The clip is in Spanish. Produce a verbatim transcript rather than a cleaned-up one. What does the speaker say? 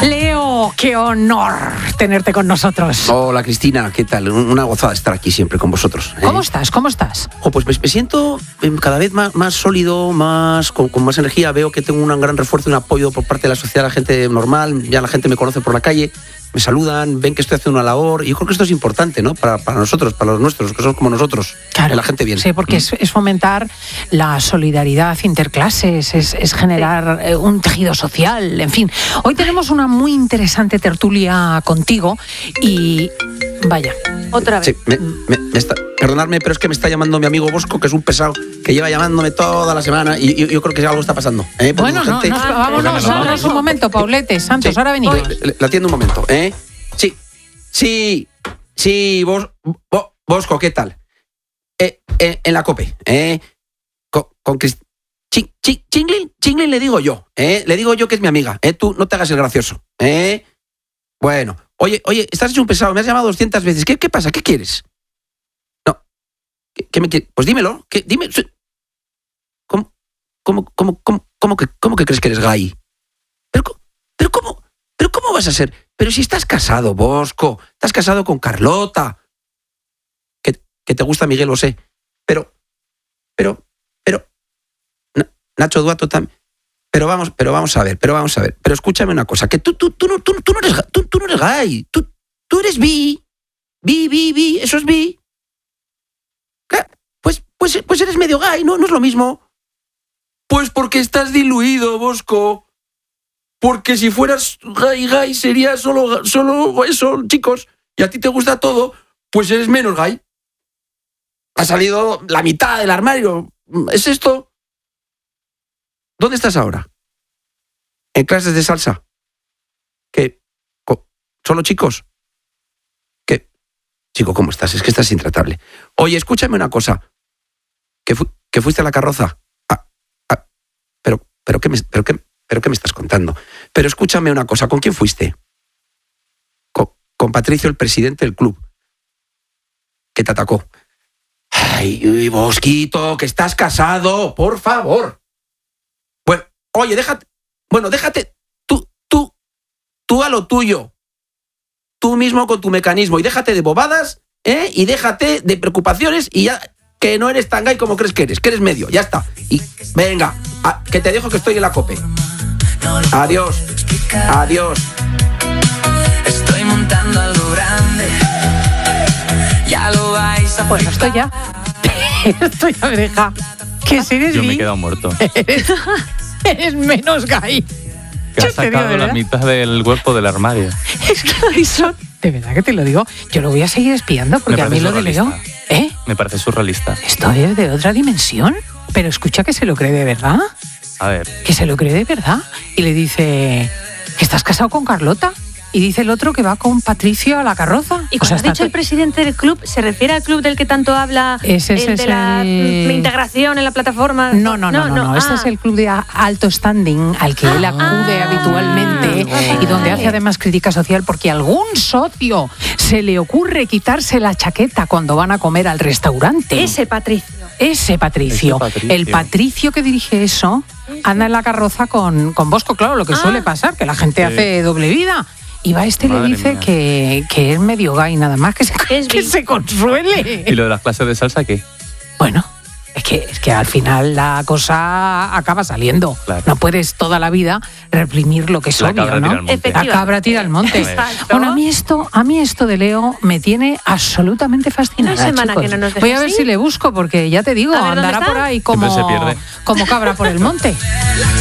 Leo, qué honor tenerte con nosotros. Hola, Cristina, ¿qué tal? Una gozada estar aquí siempre con vosotros. ¿eh? ¿Cómo estás? ¿Cómo estás? Oh, pues me, me siento cada vez más, más sólido, más con, con más energía. Veo que tengo un gran refuerzo y un apoyo por parte de la sociedad, la gente normal. Ya la gente me conoce por la calle, me saludan, ven que estoy haciendo una labor. Y yo creo que esto es importante, ¿no? Para, para nosotros, para los nuestros, que son como nosotros. Claro, la gente bien. Sí, porque mm. es, es fomentar la solidaridad interclases, es, es generar sí. un tejido social, en fin. Hoy tenemos una muy interesante tertulia contigo y vaya, otra vez. Sí, me, me, me está, perdonadme, pero es que me está llamando mi amigo Bosco, que es un pesado, que lleva llamándome toda la semana y yo, yo creo que algo está pasando. ¿eh? Bueno, no, no, vámonos, vámonos un momento, Paulete, Santos, sí, ahora venimos. Le, le atiendo un momento, ¿eh? Sí, sí, sí, Bos, Bos, Bosco, ¿qué tal? Eh, eh, en la COPE, ¿eh? Con, con Cristina. Ching, ching, Chinglin, Chinglin le digo yo, ¿eh? Le digo yo que es mi amiga, ¿eh? Tú no te hagas el gracioso, ¿eh? Bueno, oye, oye, estás hecho un pesado, me has llamado doscientas veces. ¿Qué, qué pasa? ¿Qué quieres? No, ¿qué, qué me quieres? Pues dímelo, ¿qué? Dime. ¿Cómo, cómo, cómo, cómo, cómo, que, cómo que crees que eres gay? ¿Pero, pero cómo, pero cómo vas a ser? Pero si estás casado, Bosco, estás casado con Carlota. Que, que te gusta Miguel, lo sé, pero, pero, pero... Nacho Duato también. Pero vamos, pero vamos a ver, pero vamos a ver. Pero escúchame una cosa, que tú, tú, tú, no, tú, tú, no, eres, tú, tú no eres gay. Tú, tú eres bi. Bi, bi, bi, eso es bi. Pues, pues, pues eres medio gay, ¿no? No es lo mismo. Pues porque estás diluido, Bosco. Porque si fueras gay, gay, sería solo, solo eso, chicos. Y a ti te gusta todo, pues eres menos gay. Ha salido la mitad del armario. ¿Es esto? ¿Dónde estás ahora? ¿En clases de salsa? ¿Qué? ¿Solo chicos? ¿Qué? Chico, ¿cómo estás? Es que estás intratable. Oye, escúchame una cosa. ¿Que, fu- que fuiste a la carroza? Ah, ah, pero, pero, ¿qué me, pero, qué, ¿Pero qué me estás contando? Pero escúchame una cosa. ¿Con quién fuiste? Con, con Patricio, el presidente del club. Que te atacó. Ay, Bosquito, que estás casado, por favor. Bueno, oye, déjate, bueno, déjate, tú, tú, tú a lo tuyo, tú mismo con tu mecanismo y déjate de bobadas, ¿eh? Y déjate de preocupaciones y ya, que no eres tan gay como crees que eres, que eres medio, ya está. Y venga, a, que te dejo que estoy en la COPE. Adiós, adiós. Estoy montando algo grande, ya lo vais a Bueno, estoy ya, estoy ya, deja. Que si eres Yo bi, me he quedado muerto. Eres, eres menos gay. Que has sacado la mitad del cuerpo del armario. Es que eso, de verdad que te lo digo, yo lo voy a seguir espiando porque a mí lo de Leo, ¿eh? Me parece surrealista. Esto es de otra dimensión. Pero escucha que se lo cree de verdad. A ver. Que se lo cree de verdad. Y le dice que estás casado con Carlota. Y dice el otro que va con Patricio a la carroza. Y cuando o sea, ha dicho el presidente del club, ¿se refiere al club del que tanto habla? Ese es el de la el... integración en la plataforma? No, no, no, no, no, no. Este ah. es el club de alto standing al que ah, él acude ah, habitualmente ah, y donde hace además crítica social porque a algún socio se le ocurre quitarse la chaqueta cuando van a comer al restaurante. Ese Patricio. Ese Patricio. Ese Patricio. El Patricio que dirige eso anda en la carroza con, con Bosco, claro, lo que ah. suele pasar, que la gente sí. hace doble vida. Y va este Madre le dice que, que es medio gay, nada más, que se, que se consuele. ¿Y lo de las clases de salsa qué? Bueno, es que, es que al final la cosa acaba saliendo. Claro. No puedes toda la vida reprimir lo que es la obvio, ¿no? La cabra tira al monte. Exacto. Bueno, a mí esto, a mí esto de Leo me tiene absolutamente fascinada. Una semana chicos. que no nos deja Voy a ver así. si le busco, porque ya te digo, ver, andará por ahí como, como cabra por el monte.